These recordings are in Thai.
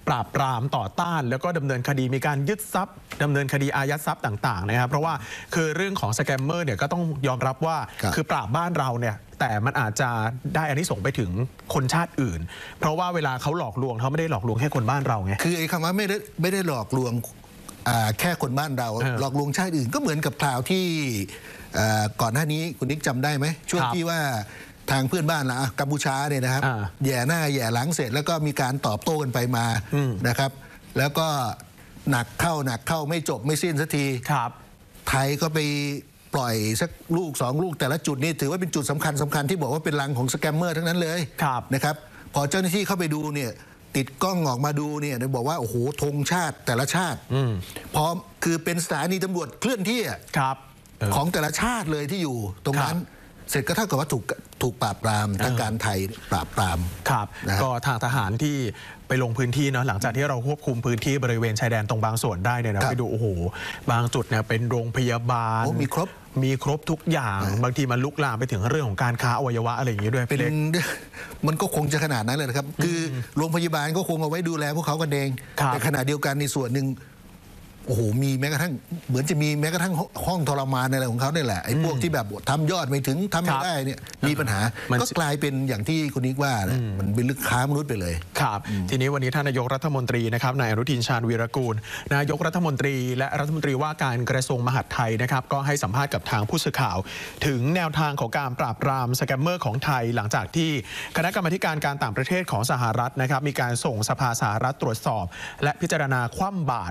ปราบปรามต่อต้านแล้วก็ดำเนินคดีมีการยึดทรัพย์ดำเนินคดีอายัดทรัพย์ต่างๆนะครับเพราะว่าคือเรื่องของสแกมเมอร์เนี่ยก็ต้องยอมรับว่าคือปราบบ้านเราเนี่ยแต่มันอาจจะได้อานิสงส์ไปถึงคนชาติอื่นเพราะว่าเวลาเขาหลอกลวงเขาไม่ได้หลอกลวงแค่คนบ้านเราไงคือไอ้คำว่าไม่ได้หลอกลวงแค่คนบ้านเราหลอกลวงชาติอื่นก็เหมือนกับคราวที่ก่อนหน้านี้คุณนิกจำได้ไหมช่วงที่ว่าทางเพื่อนบ้านละกัมพูชาเนี่ยนะครับแย่หน้าแย่หลังเสร็จแล้วก็มีการตอบโต้กันไปมานะครับแล้วก็หนักเข้าไม่จบไม่สิ้นสักทีไทยก็ไปปล่อยสักลูก2ลูกแต่ละจุดนี่ถือว่าเป็นจุดสำคัญที่บอกว่าเป็นรังของสแกมเมอร์ทั้งนั้นเลยนะครับพอเจ้าหน้าที่เข้าไปดูเนี่ยติดกล้องออกมาดูเนี่ยบอกว่าโอ้โหธงชาติแต่ละชาติพร้อมคือเป็นสถานีตำรวจเคลื่อนที่ของแต่ละชาติเลยที่อยู่ตรงนั้นเสร็จก็เท่ากับว่าถูกปราบปรามทางการไทยปราบปรามครับก็ทางทหารที่ไปลงพื้นที่เนาะหลังจากที่เราควบคุมพื้นที่บริเวณชายแดนตรงบางส่วนได้เนี่ยนะไปดูโอ้โหบางจุดเนี่ยเป็นโรงพยาบาลมีครบทุกอย่างบางทีมันลุกลามไปถึงเรื่องของการค้าอวัยวะอะไรอย่างนี้ด้วยเป็นมันก็คงจะขนาดนั้นเลยนะครับคือโรงพยาบาลก็คงเอาไว้ดูแลพวกเขากันเองแต่ขณะเดียวกันในส่วนหนึ่งโอ้โหมีแม้กระทั่งเหมือนจะมีแม้กระทั่งห้องทรมานอะไรของเขาเนี่ยแหละไอ้พวกที่แบบทำยอดไม่ถึงทำไม่ได้เนี่ยมีปัญหาก็กลายเป็นอย่างที่คุณนิกว่ามันเป็นลึกค้ามนุษย์ไปเลยครับทีนี้วันนี้ท่านนายกรัฐมนตรีนะครับนายอนุทินชาญวีรกูลนายกรัฐมนตรีและรัฐมนตรีว่าการกระทรวงมหาดไทยนะครับก็ให้สัมภาษณ์กับทางผู้สื่อข่าวถึงแนวทางของการปราบปรามสแกมเมอร์ของไทยหลังจากที่คณะกรรมาการการต่างประเทศของสหรัฐนะครับมีการส่งสภาสหรัฐตรวจสอบและพิจารณาคว่ำบาตร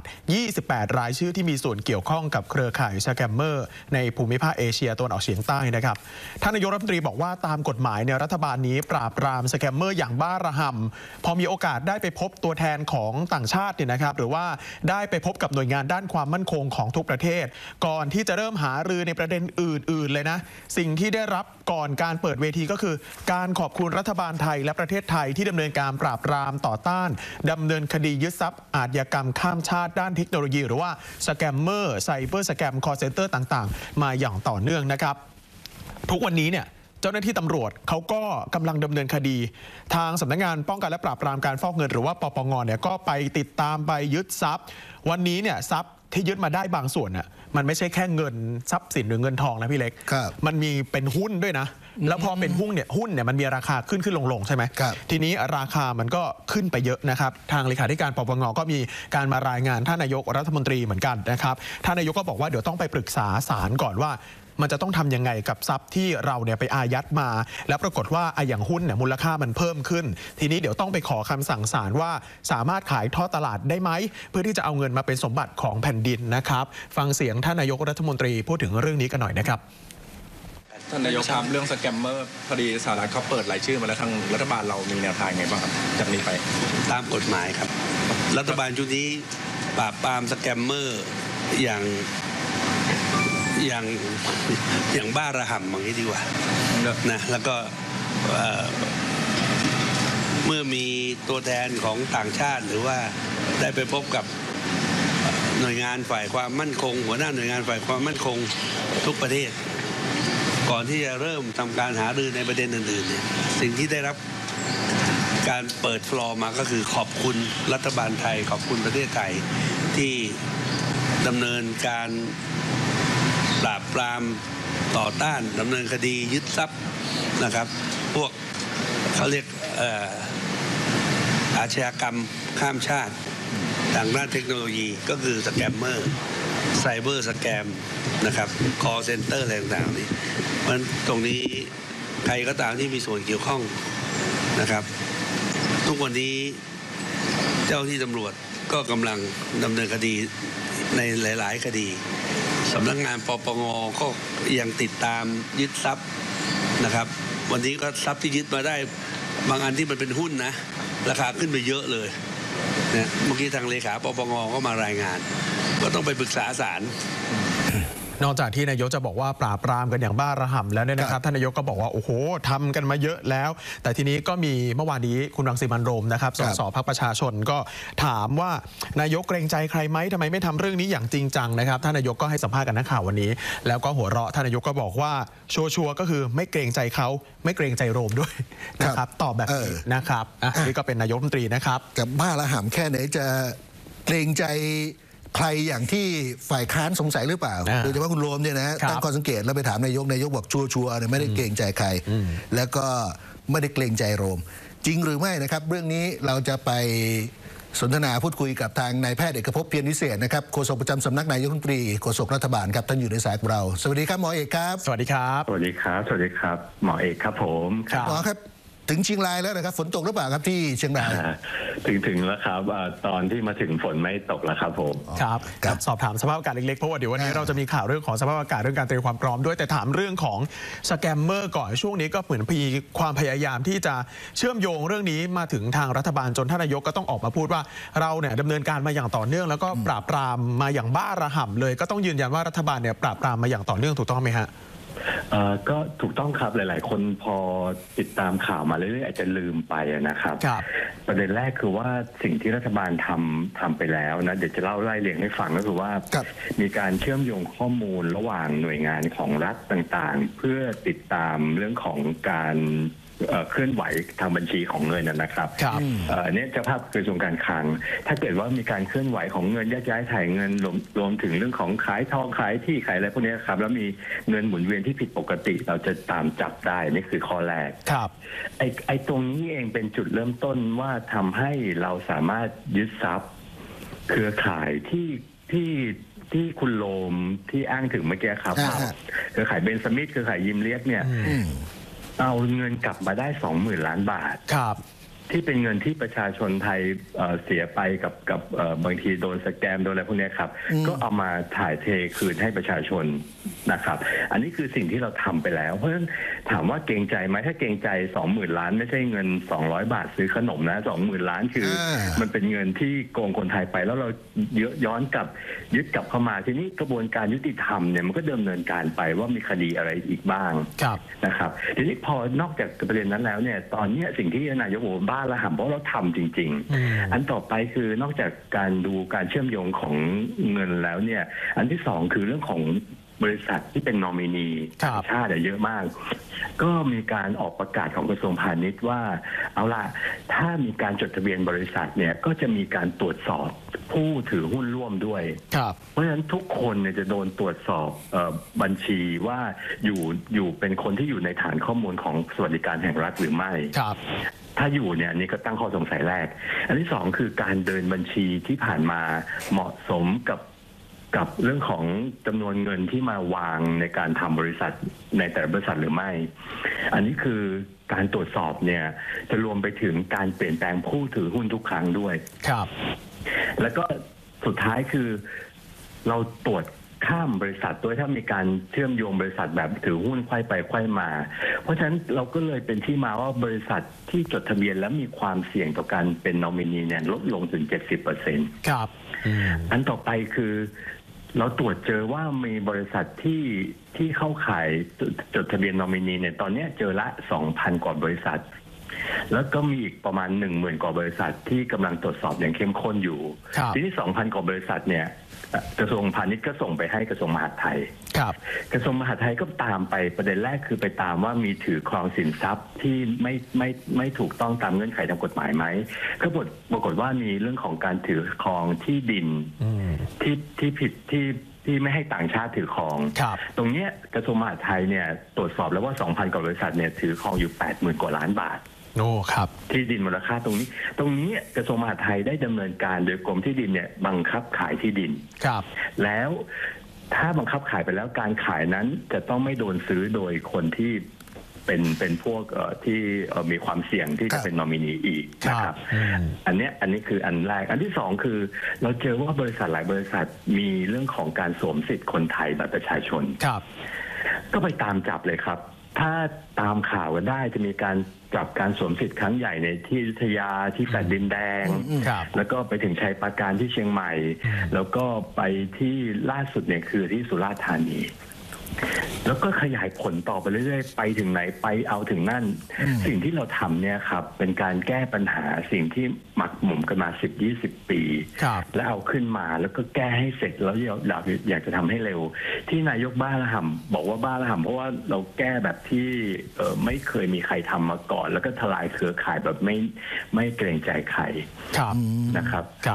28 รายชื่อที่มีส่วนเกี่ยวข้องกับเครือข่ายสแกมเมอร์ในภูมิภาคเอเชียตะวันออกเฉียงใต้นะครับท่านนายกรัฐมนตรีบอกว่าตามกฎหมายเนี่ยรัฐบาลนี้ปราบปรามสแกมเมอร์อย่างบ้าระห่ำพอมีโอกาสได้ไปพบตัวแทนของต่างชาติเนี่ยนะครับหรือว่าได้ไปพบกับหน่วยงานด้านความมั่นคงของทุกประเทศก่อนที่จะเริ่มหารือในประเด็นอื่นๆเลยนะสิ่งที่ได้รับก่อนการเปิดเวทีก็คือการขอบคุณรัฐบาลไทยและประเทศไทยที่ดำเนินการปราบปรามต่อต้านดำเนินคดียึดทรัพย์อาชญากรรมข้ามชาติด้านเทคโนโลยีหรือว่าสแกมเมอร์ไซเบอร์สแกมคอลเซ็นเตอร์ต่างๆมาอย่างต่อเนื่องนะครับทุกวันนี้เนี่ยเจ้าหน้าที่ตำรวจเขาก็กำลังดำเนินคดีทางสำนักงานป้องกันและปราบปรามการฟอกเงินหรือว่าปปงเนี่ยก็ไปติดตามไปยึดทรัพย์วันนี้เนี่ยทรัพย์ที่ยึดมาได้บางส่วนน่ะมันไม่ใช่แค่เงินทรัพย์สินหรือเงินทองนะพี่เล็กมันมีเป็นหุ้นด้วยนะแล้วพอเป็นหุ้นเนี่ยมันมีราคาขึ้นลงใช่ไหมทีนี้ราคามันก็ขึ้นไปเยอะนะครับทางเลขาธิการปปงก็มีการมารายงานท่านนายกรัฐมนตรีเหมือนกันนะครับท่านนายกก็บอกว่าเดี๋ยวต้องไปปรึกษาศาลก่อนว่ามันจะต้องทำยังไงกับทรัพย์ที่เราเนี่ยไปอายัดมาแล้วปรากฏว่าอย่างหุ้นเนี่ยมูลค่ามันเพิ่มขึ้นทีนี้เดี๋ยวต้องไปขอคำสั่งศาลว่าสามารถขายทอดตลาดได้ไหมเพื่อที่จะเอาเงินมาเป็นสมบัติของแผ่นดินนะครับฟังเสียงท่านนายกรัฐมนตรีพูดถึงเรื่องนี้กันหน่อยนะครับท่านนายกครับเรื่องสแกมเมอร์พอดีสหรัฐเขาเปิดรายชื่อมาแล้วทางรัฐบาลเรามีแนวทางไงบ้างครับจากนี้ไปตามกฎหมายครับรัฐบาลชุดนี้ปราบปรามสแกมเมอร์อย่างบ้าระห่ำอย่างนี้ดีกว่านะแล้วก็เมื่อมีตัวแทนของต่างชาติหรือว่าได้ไปพบกับหน่วยงานฝ่ายความมั่นคงหัวหน้าหน่วยงานฝ่ายความมั่นคงทุกประเทศก่อนที่จะเริ่มทำการหารือในประเด็นอื่นๆเนี่ยสิ่งที่ได้รับการเปิดฟลอร์มาก็คือขอบคุณรัฐบาลไทยขอบคุณประเทศไทยที่ดำเนินการปราบปรามต่อต้านดำเนินคดียึดทรัพย์นะครับพวกเขาเรียกอาชญากรรมข้ามชาติทางด้านเทคโนโลยีก็คือสแกมเมอร์ไซเบอร์สแกมนะครับคอลเซ็นเตอร์อะไรต่างๆนี่มันตรงนี้ใครก็ตามที่มีส่วนเกี่ยวข้องนะครับทุกวันนี้เจ้าที่ตำรวจก็กำลังดำเนินคดีในหลายๆคดีสำนักงานปปงก็ยังติดตามยึดทรัพย์นะครับวันนี้ก็ทรัพย์ที่ยึดมาได้บางอันที่มันเป็นหุ้นนะราคาขึ้นไปเยอะเลยนะเมื่อกี้ทางเลขาปปงก็มารายงานก็ต้องไปปรึกษาศาลนอกจากที่นายกจะบอกว่าปราบปรามกันอย่างบ้าระห่ำแล้วเนี่ยนะครับท่านนายกก็บอกว่าโอ้โหทำกันมาเยอะแล้วแต่ทีนี้ก็มีเมื่อวานนี้คุณรังสิมันต์โรมนะครับสสพรรคประชาชนก็ถามว่านายกเกรงใจใครไหมทำไมไม่ทำเรื่องนี้อย่างจริงจังนะครับท่านนายกก็ให้สัมภาษณ์กับนักข่าววันนี้แล้วก็หัวเราะท่านนายกก็บอกว่าชัวร์ก็คือไม่เกรงใจเขาไม่เกรงใจโรมด้วยนะครับตอบแบบนี้นะครับนี่ก็เป็นนายกรัฐมนตรีนะครับกับบ้าระห่ำแค่ไหนจะเกรงใจใครอย่างที่ฝ่ายค้านสงสัยหรือเปล่าโดยเฉพาะคุณโรมเนี่ยนะตั้งข้อสังเกตแล้วไปถามนายกบอกชัวร์เนี่ยไม่ได้เกรงใจใครแล้วก็ไม่ได้เกรงใจโรมจริงหรือไม่นะครับเรื่องนี้เราจะไปสนทนาพูดคุยกับทางนายแพทย์เอกภพเพียรวิเศษนะครับโฆษกประจำสำนักนายกรัฐมนตรีโฆษกรัฐบาลครับท่านอยู่ในสายกับเราสวัสดีครับหมอเอกครับสวัสดีครับสวัสดีครับสวัสดีครับหมอเอกครับผมหมอครับถึงเชียงรายแล้วนะครับฝนตกหรือเปล่าครับที่เชียงรายถึงแล้วครับตอนที่มาถึงฝนไม่ตกแล้วครับผมครับสอบถามสภาพอากาศเล็กๆเพราะว่าเดี๋ยววันนี้เราจะมีข่าวเรื่องของสภาพอากาศเรื่องการเตรียมความพร้อมด้วยแต่ถามเรื่องของสแกมเมอร์ก่อนช่วงนี้ก็เหมือนมีความพยายามที่จะเชื่อมโยงเรื่องนี้มาถึงทางรัฐบาลจนท่านนายกก็ต้องออกมาพูดว่าเราเนี่ยดำเนินการมาอย่างต่อเนื่องแล้วก็ปราบปรามมาอย่างบ้าระห่ำเลยก็ต้องยืนยันว่ารัฐบาลเนี่ยปราบปรามมาอย่างต่อเนื่องถูกต้องไหมฮะก็ถูกต้องครับหลายๆคนพอติดตามข่าวมาเรื่อยๆอาจจะลืมไปนะครับประเด็นแรกคือว่าสิ่งที่รัฐบาลทำไปแล้วนะเดี๋ยวจะเล่าไล่เรียงให้ฟังก็คือว่ามีการเชื่อมโยงข้อมูลระหว่างหน่วยงานของรัฐต่างๆเพื่อติดตามเรื่องของการเคลื่อนไหวทางบัญชีของเงินนะครับเนี่ยเจ้าภาพกระทรวงการคลังถ้าเกิดว่ามีการเคลื่อนไหวของเงินย้ายถ่ายเงินรวมถึงเรื่องของขายทองขายที่ขายอะไรพวกนี้ครับแล้วมีเงินหมุนเวียนที่ผิดปกติเราจะตามจับได้นี่คือข้อแรกครับไอ้ตรงนี้เองเป็นจุดเริ่มต้นว่าทำให้เราสามารถยึดทรัพย์เครือข่ายที่คุณโลมที่อ้างถึงเมื่อกี้ครับเครือข่ายเบนสมิธเครือข่ายยิมเลียกเนี่ยเอาเงินกลับมาได้ 20,000 ล้านบาทที่เป็นเงินที่ประชาชนไทยเสียไปกับบางทีโดนสแกมโดนอะไรพวกนี้ครับก็เอามาถ่ายเทคืนให้ประชาชนนะครับอันนี้คือสิ่งที่เราทำไปแล้วเพราะฉะนั้นถามว่าเกรงใจไหมถ้าเกรงใจ 20,000 ล้านไม่ใช่เงิน200 บาทซื้อขนมนะ 20,000 ล้านคือมันเป็นเงินที่โกงคนไทยไปแล้วเราย้อนกลับยึดกลับเข้ามาทีนี้กระบวนการยุติธรรมเนี่ยมันก็ดำเนินการไปว่ามีคดีอะไรอีกบ้างนะครับทีนี้พอนอกจากประเด็นนั้นแล้วเนี่ยตอนนี้สิ่งที่นายกบอกบ้าระห่ำเพราะเราทำจริงๆอันต่อไปคือนอกจากการดูการเชื่อมโยงของเงินแล้วเนี่ยอันที่สองคือเรื่องของบริษัทที่เป็นนอมินีต่างชาติเยอะมากก็มีการออกประกาศของกระทรวงพาณิชย์ว่าเอาล่ะถ้ามีการจดทะเบียนบริษัทเนี่ยก็จะมีการตรวจสอบผู้ถือหุ้นร่วมด้วยเพราะฉะนั้นทุกคนเนี่ยจะโดนตรวจสอบบัญชีว่าอยู่เป็นคนที่อยู่ในฐานข้อมูลของสวัสดิการแห่งรัฐหรือไม่ถ้าอยู่เนี่ยนี่ก็ตั้งข้อสงสัยแรกอันที่สองคือการเดินบัญชีที่ผ่านมาเหมาะสมกับเรื่องของจำนวนเงินที่มาวางในการทำบริษัทในแต่ละบริษัทหรือไม่อันนี้คือการตรวจสอบเนี่ยจะรวมไปถึงการเปลี่ยนแปลงผู้ถือหุ้นทุกครั้งด้วยครับแล้วก็สุดท้ายคือเราตรวจข้ามบริษัทด้วยถ้ามีการเชื่อมโยงบริษัทแบบถือหุ้นไขว้ไปไขว้มาเพราะฉะนั้นเราก็เลยเป็นที่มาว่าบริษัทที่จดทะเบียนแล้วมีความเสี่ยงต่อการเป็นนอมินีเนี่ยลดลงถึง 70% ครับอันต่อไปคือเราตรวจเจอว่ามีบริษัทที่เข้าข่ายจดทะเบียนนอมินีเนี่ยตอนนี้เจอละ 2,000 กว่าบริษัทแล้วก็มีอีกประมาณ 10,000 กว่าบริษัทที่กำลังตรวจสอบอย่างเข้มข้นอยู่ทีนี้ 2,000 กว่าบริษัทเนี่ยกระทรวงพาณิชย์ก็ส่งไปให้กระทรวงมหาดไทยกระทรวงมหาดไทยก็ตามไปประเด็นแรกคือไปตามว่ามีถือครองสินทรัพย์ที่ไม่ถูกต้องตามเงื่อนไขทางกฎหมายไหมก็ปรากฏว่ามีเรื่องของการถือครองที่ดินที่ผิดที่ไม่ให้ต่างชาติถือครองตรงนี้กระทรวงมหาดไทยเนี่ยตรวจสอบแล้วว่า 2,000 กว่าบริษัทเนี่ยถือครองอยู่ 80,000 กว่าล้านบาทครับที่ดินมูลค่าตรงนี้กระทรวงมหาดไทยได้ดำเนินการโดยกรมที่ดินเนี่ยบังคับขายที่ดินแล้วถ้าบังคับขายไปแล้วการขายนั้นจะต้องไม่โดนซื้อโดยคนที่เป็นพวกที่มีความเสี่ยงที่จะเป็นนอมินีอีกนะครับอันนี้คืออันแรกอันที่สองคือเราเจอว่าบริษัทหลายบริษัทมีเรื่องของการสวมสิทธิ์คนไทยบัตรประชาชนก็ไปตามจับเลยครับถ้าตามข่าวกันได้จะมีการจับการสวมสิทธิ์ครั้งใหญ่ในที่อยุธยาที่แฟลตดินแดงครับแล้วก็ไปถึงชัยปราการที่เชียงใหม่ แล้วก็ไปที่ล่าสุดเนี่ยคือที่สุราษฎร์ธานี แล้วก็ขยายผลต่อไปเรื่อยๆไปถึงไหนไปเอาถึงนั่น สิ่งที่เราทำเนี่ยครับเป็นการแก้ปัญหาสิ่งที่หมักหมมกันมา 10-20 ปีครับแล้วเอาขึ้นมาแล้วก็แก้ให้เสร็จแล้วอยากจะทำให้เร็ว ที่นายกบ้าระห่ำบอกว่าบ้าระห่ำเพราะว่าเราแก้แบบที่ไม่เคยมีใครทำมาก่อน แล้วก็ทลายเครือข่ายแบบไม่เกรงใจใครครับนะครับ